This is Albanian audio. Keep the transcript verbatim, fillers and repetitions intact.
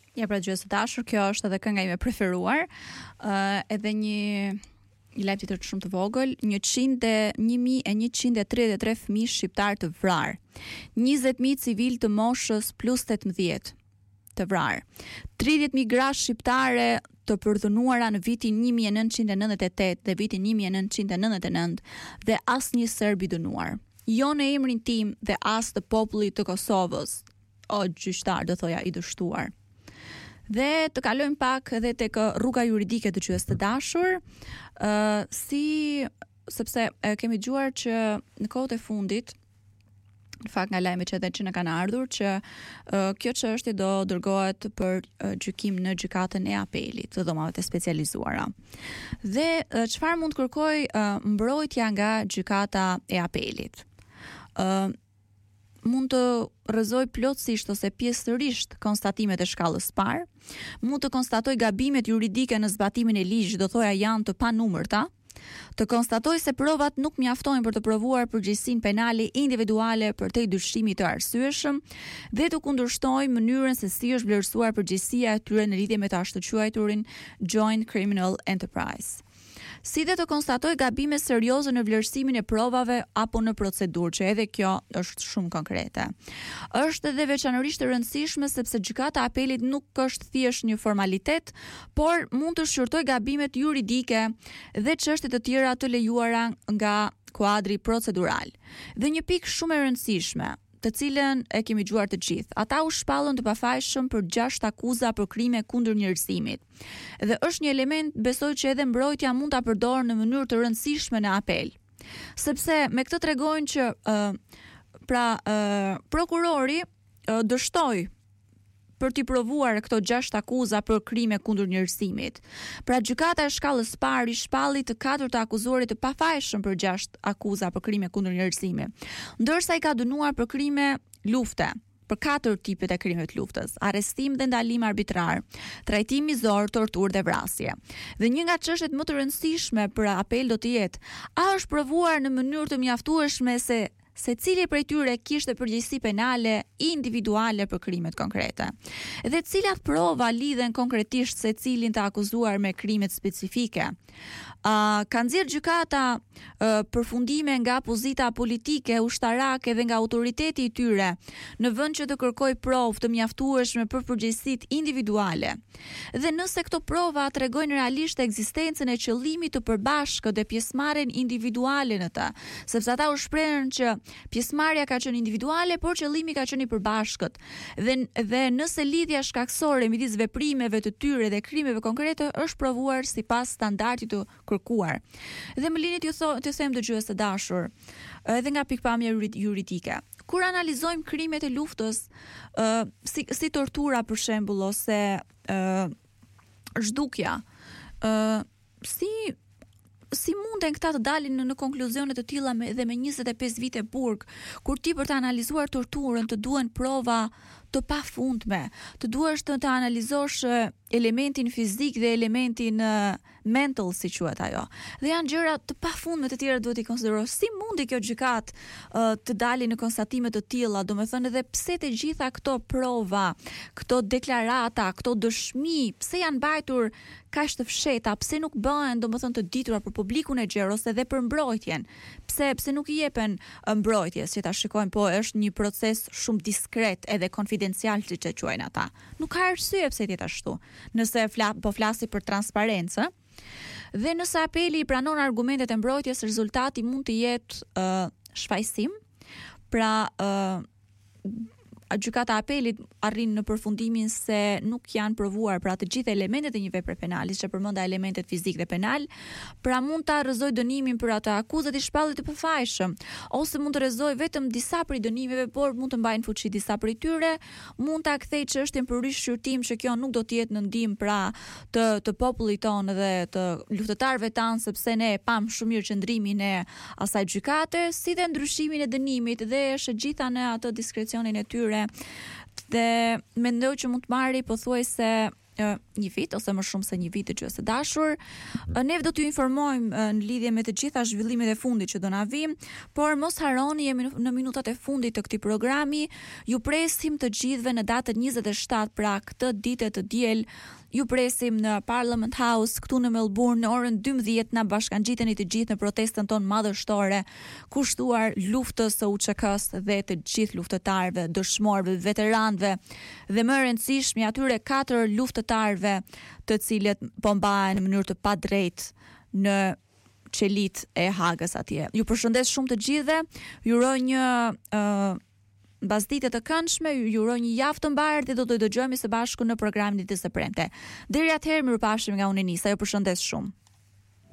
Ja, pra gjësë të dashur, kjo është edhe kënga ime preferuar, uh, edhe një i lajm tjetër shumë të vogël, një mijë e njëqind e tridhjetë e tre fëmijë shqiptar të vrarë, njëzet mijë civil të moshës plus tetëmbëdhjetë të vrarë, tridhjetë mijë gra shqiptare të përdhunuara në vitin një mijë e nëntëqind e nëntëdhjetë e tetë dhe vitin një mijë e nëntëqind e nëntëdhjetë e nëntë dhe asnjë serb i dënuar. Jo në emrin tim dhe as të popullit të Kosovës, o gjyqtar, do thoja i dështuar. Dhe të kalojmë pak edhe tek rruga juridike të qyes të dashur, uh, si sepse e kemi dëgjuar që në kohët e fundit, në fakt nga lajmet që edhe që në kanë ardhur, që uh, kjo çështje do dërgohet për uh, gjykim në gjykatën e apelit të dhomave të specializuara. Dhe uh, çfarë mund të kërkoj uh, mbrojtja nga gjykata e apelit? Uh, mund të rrëzoj plotësisht ose pjesërisht konstatimet e shkallës parë, mund të konstatoj gabimet juridike në zbatimin e ligjit, do thoja janë të panumërta, të konstatoj se provat nuk mjaftojnë për të provuar përgjegjësinë penale individuale për te dyshimit të arsyeshëm dhe të kundërshtoj mënyrën se si është vlerësuar përgjegjësia e tyre në lidhje me të ashtuquajturin Joint Criminal Enterprise. Si dhe të konstatoj gabime serioze në vlerësimin e provave apo në procedurë, që edhe kjo është shumë konkrete. Është edhe veçanërisht e rëndësishme sepse gjykata e apelit nuk është thjesht një formalitet, por mund të shqyrtoj gabimet juridike dhe çështje të tjera të lejuara nga kuadri procedural. Dhe një pikë shumë e rëndësishme, të cilën e kemi dëgjuar të gjithë. Ata u shpallën të pafajshëm për gjashtë akuza për krime kundër njerëzimit. Dhe është një element, besoj që edhe mbrojtja mund ta përdorë në mënyrë të rëndësishme në apel. Sepse me këtë tregojnë që uh, pra uh, prokurori uh, dështoi për t'i provuar këto gjashtë akuza për krime kundër njerëzimit. Pra gjykata e shkallës parë i shpalli të katërt të akuzuarit të pafajshëm për gjashtë akuza për krime kundër njerëzimit, ndërsa i ka dënuar për krime lufte, për katër tipet e krimeve të luftës: arrestim dhe ndalim arbitrar, trajtim mizor, torturë dhe vrasje. Dhe një nga çështjet më të rëndësishme për apel do të jetë: a është provuar në mënyrë të mjaftueshme se se cili prej tyre kishte përgjegjësi penale individuale për krimet konkrete, dhe cilat prova lidhen konkretisht se cilin të akuzuar me krimet specifike. Uh, ka nxjerr gjykata uh, përfundime nga pozita politike, ushtarake dhe nga autoriteti i tyre, në vend që të kërkoj provë të mjaftueshme për përgjegjësitë individuale. Dhe nëse këto prova tregojnë realisht ekzistencën e qëllimit të përbashkët dhe pjesëmarrjen individuale në të, sepse ata u shprehën që pjesëmarrja ka qenë individuale, por qëllimi ka qenë i përbashkët. Dhe dhe nëse lidhja shkaksore midis veprimeve të tyre dhe krimeve konkrete është provuar sipas standardit të kërkuar. Dhe më lini t'ju tho, t'ju them dëgjues të dashur, edhe nga pikpamja juridike. Kur analizojmë krimet e luftës, uh, si, si tortura për shembull, ose uh, zhdukja, uh, si si munden këta të dalin në, në konkluzione të tilla me dhe me njëzet e pesë vite burg, kur ti për të analizuar torturën të duhen prova të pafundme, të duhesh të, të analizosh elementin fizik dhe elementin uh, mental, si quhet ajo. Dhe janë gjëra të pafundme të tjera duhet i konsiderosh. Si mundi kjo gjykat uh, të dalin në konstatime të tilla, domethënë edhe pse të gjitha këto prova, këto deklarata, këto dëshmi, pse janë mbajtur kaq të fshehta, pse nuk bëhen domethënë të ditura për publikun e gjerë ose edhe për mbrojtjen? Pse pse nuk i jepen mbrojtjes, që ta shikojmë, po është një proces shumë diskret edhe konfidencial, siç e quajnë ata. Nuk ka arsye pse të jetë ashtu. Nëse fla, po flasi për transparencë, dhe nëse apeli i pranon argumentet e mbrojtjes, rezultati mund të jetë uh, shfaqsim. Pra uh, gjykata e apelit arrin në përfundimin se nuk janë provuar pra të gjitha elementet e një vepre penale, që përmenda elementet fizik dhe penal, pra mund ta rrëzoj dënimin për ato akuzat i shpallit të pafajshëm, ose mund të rrëzoj vetëm disa prej dënimeve, por mund të mbajnë fuqi disa prej tyre, mund ta kthej çështjen për rishqyrtim, që kjo nuk do të jetë në ndihmë pra të të popullit tonë dhe të luftëtarëve tanë, sepse ne e pam shumë mirë qëndrimin e asaj gjykate, si dhe ndryshimin e dënimit dhe është gjitha në atë diskrecionin e tyre. Dhe mendoj që mund të marri pothuajse uh, një vit ose më shumë se një vit të gjysë dashur. Uh, ne do t'ju informojmë uh, në lidhje me të gjitha zhvillimet e fundit që do na vijnë, por mos harroni, jemi në minutat e fundit të këtij programi. Ju presim të gjithëve në datën njëzet e shtatë, pra këtë ditë të diel. Ju presim në Parliament House këtu në Melbourne në orën dymbëdhjetë. Na bashkangjiteni të gjithë në protestën tonë madhështore, kushtuar luftës së U Ç K-s dhe të gjithë luftëtarëve, dëshmorëve, veteranëve dhe më e rëndësishme atyre katër luftëtarëve të cilët po mbahen në mënyrë të padrejtë në qelit e Hagës atje. Ju përshëndes shumë të gjithëve. Ju uroj një uh, mbasditë të këndshme, ju uroj një javë të mbarë dhe do të dëgjojmë së bashku në programin ditës së premte. Deri atëherë, mirupafshim nga unë Enisa. Ju përshëndes shumë.